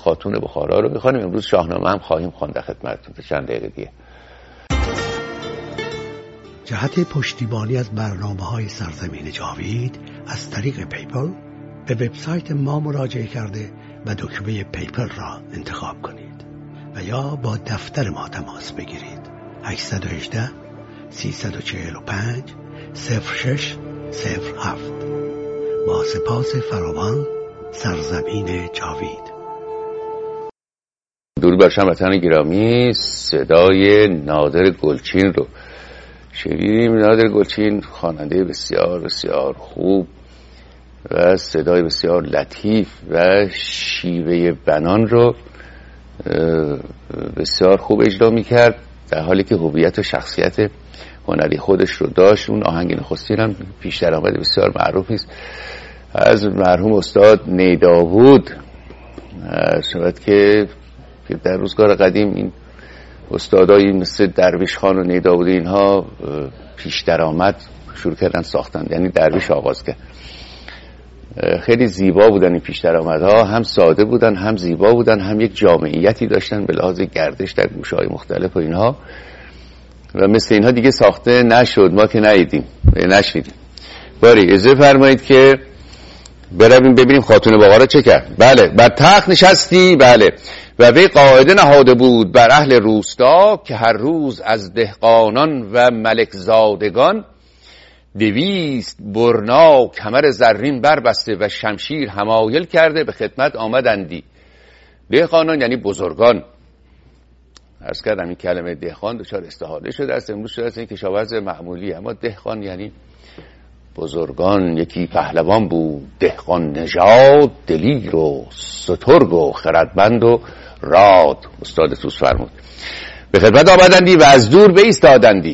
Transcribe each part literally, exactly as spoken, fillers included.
خاتون بخارا رو میخوانیم. امروز شاهنامه هم خواهیم خواند خدمتتون تا چند دقیقه دیگه. جهت پشتیبانی از برنامه‌های سرزمین جاوید از طریق پیپل به وبسایت ما مراجعه کرده و دکمه پیپل را انتخاب کنید و یا با دفتر ما تماس بگیرید. هشت یک هشت سه چهار پنج صفر شش صفر هفت. با سپاس فراوان، سرزمین جاوید. درود بر هموطنان گرامی، صدای نادر گلچین رو شنیدیم. نادر گلچین خواننده بسیار بسیار خوب و صدای بسیار لطیف و شیوه بنان رو بسیار خوب اجرا میکرد، در حالی که هویت و شخصیت هنری خودش رو داشت. اون آهنگ نخستین هم پیش درآمد بسیار معروفی است از مرحوم استاد نیداود. شاید که در روزگار قدیم این استادایی مثل درویش خان و نیداود اینها پیش درآمد شروع کردن ساختن، یعنی درویش آغاز کرد. خیلی زیبا بودن این پیش درآمدها، هم ساده بودن، هم زیبا بودن، هم یک جامعیتی داشتن به لحاظ گردش در گوشه‌های مختلف و اینها، و مثل اینها دیگه ساخته نشد، ما که ندیدیم نشنیدیم. باری اجازه فرمایید که برویم ببینیم خاتون بخارا چه کرد. بله، بر تخت نشستی، بله، و وی قاعده نهاده بود بر اهل روستا که هر روز از دهقانان و ملک زادگان دویست برنا کمر زرین بربسته و شمشیر حمایل کرده به خدمت آمدندی. دهقانان یعنی بزرگان. عرض کردم این کلمه دهقان دچار استحاله شده است، امروز شده است این کشاورز معمولی، اما دهقان یعنی بزرگان. یکی پهلوان بود دهقان نژاد، دلیر و سترگ و خردمند و راد. استاد توس فرمود به خدمت آمدندی و از دور بایستادندی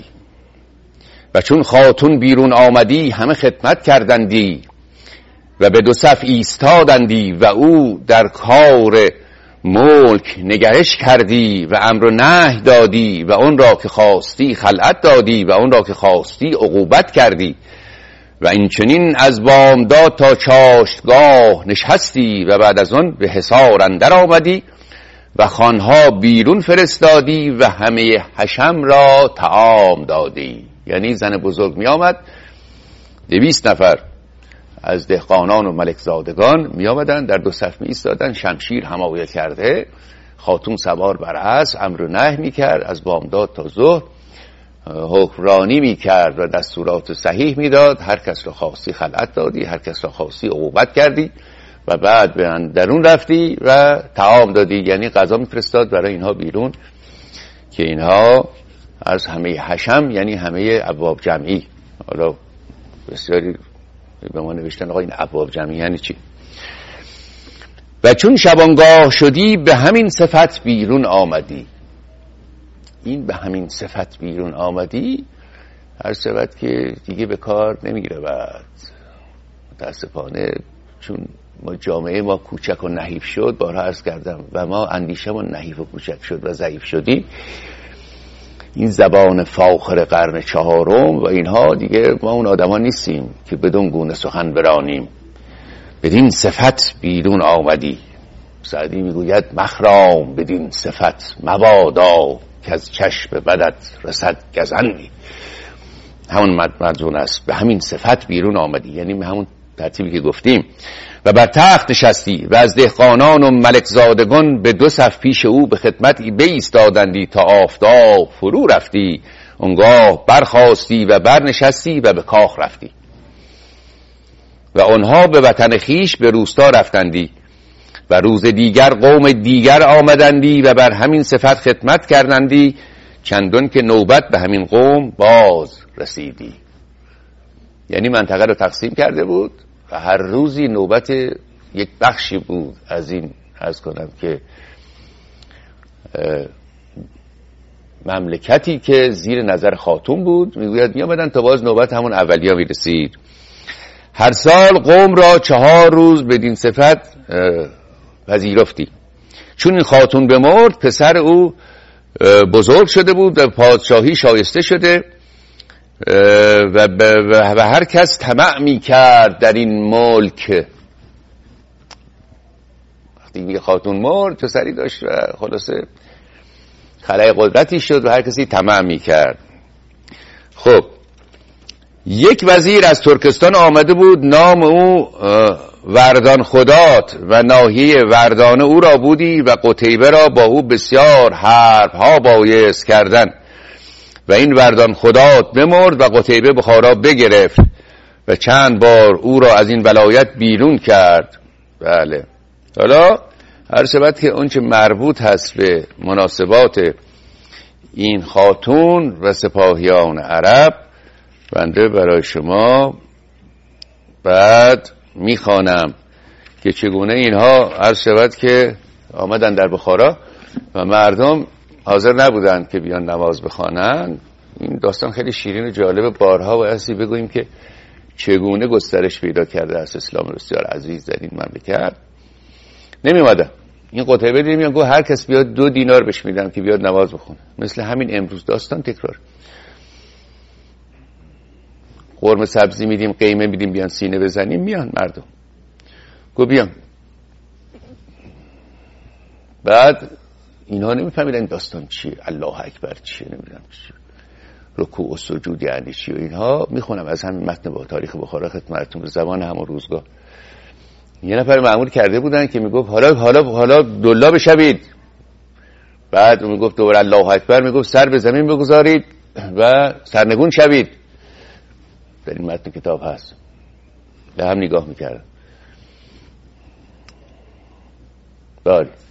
و چون خاتون بیرون آمدی همه خدمت کردندی و به دو صف ایستادندی و او در کار ملک نگهش کردی و امر و نهی دادی و اون را که خواستی خلعت دادی و اون را که خواستی عقوبت کردی و این چنین از بامداد تا چاشتگاه نشستی و بعد از آن به حصار اندر آمدی و خانها بیرون فرستادی و همه حشم را طعام دادی. یعنی زن بزرگ می آمد، دویست نفر از دهقانان و ملک زادگان می آمدن، در دو صف می ایستادن، شمشیر حمایل کرده، خاتون سوار بر اسب امر و نهی می کرد، از بامداد تا ظهر حکمرانی می کرد و دستورات صحیح می داد. هر کس را خواستی خلعت دادی، هر کس را خواستی عقوبت کردی و بعد به اندرون رفتی و طعام دادی، یعنی غذا می فرستاد برای اینها بیرون که اینها از همه حشم یعنی همه ابواب جمعی. حالا بسیاری به ما نوشتن آقا این ابواب جمعی یعنی چی؟ و چون شبانگاه شدی به همین صفت بیرون آمدی. این به همین صفت بیرون آمدی هر صفت که دیگه به کار نمیگیره. بعد متاسفانه چون ما جامعه ما کوچک و نحیف شد، بارها عرض کردم، و ما اندیشه ما نحیف و کوچک شد و ضعیف شدیم، این زبان فاخر قرن چهارم و اینها دیگه ما اون آدما نیستیم که بدون گونه سخن برانیم. بدین صفت بیرون آمدی. سعدی میگوید مخرام بدین صفت مبادا که از چشم بدت رسد گزندی. همون مدزون است، به همین صفت بیرون آمدی، یعنی به همون ترتیبی که گفتیم. و بر تخت نشستی و از دهقانان و ملک زادگان به دو صف پیش او به خدمت بایستادندی تا آفتاب فرو رفتی. اونگاه برخاستی و برنشستی و به کاخ رفتی و آنها به وطن خیش به روستا رفتندی و روز دیگر قوم دیگر آمدندی و بر همین صفت خدمت کردندی، چندان که نوبت به همین قوم باز رسیدی. یعنی منطقه رو تقسیم کرده بود و هر روزی نوبت یک بخشی بود از این، عرض کنم که مملکتی که زیر نظر خاتون بود، میگوید می آمدن تا باز نوبت همون اولیا می رسید. هر سال قوم را چهار روز بدین صفت پذیرفتی. چون این خاتون بمرد پسر او بزرگ شده بود و پادشاهی شایسته شده و, و هر کس طمع می کرد در این ملک. وقتی میگه خاتون مرد پسری داشت و خلاصه خلای قدرتی شد و هر کسی طمع میکرد. خب یک وزیر از ترکستان آمده بود، نام او وردان خدات و ناحیه وردانه او را بودی و قتیبه را با او بسیار حرب ها بایست کردن و این وردان خدات بمرد و قتیبه بخارا بگرفت و چند بار او را از این ولایت بیرون کرد. بله حالا هر شبت که اونچه مربوط هست به مناسبات این خاتون و سپاهیان عرب بنده برای شما بعد میخوانم که چگونه اینها هر شبت که آمدن در بخارا و مردم حاضر نبودن که بیان نماز بخوانن. این داستان خیلی شیرین و جالب، بارها بایستی بگوییم که چگونه گسترش پیدا کرده است اسلام بسیار عزیز در این مملکت. نمی اومدن. این قتیبه دیدیم میگن هر کس بیاد دو دینار بهش میدم که بیاد نماز بخونه. مثل همین امروز داستان تکرار. قرمه سبزی میدیم، قیمه میدیم، بیان سینه بزنیم، میان مردم. گو بیان. بعد اینها نمیفهمیدن این داستان چیه، الله اکبر چیه، نمیدونم چیه، رکوع و سجود یعنی چی و اینها. میخونم از همین متن با تاریخ بخارا خدمتتون به زبان همون روزگار. یه نفر مأمور کرده بودن که میگفت حالا حالا حالا دلا بشوید. بعد اون میگفت دوباره الله اکبر، میگفت سر به زمین بگذارید و سرنگون شوید. در این متن کتاب هست. به هم نگاه میکردن. بله